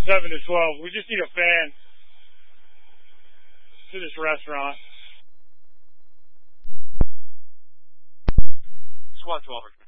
7 to 12. We just need a fan to this restaurant. SWAT 12.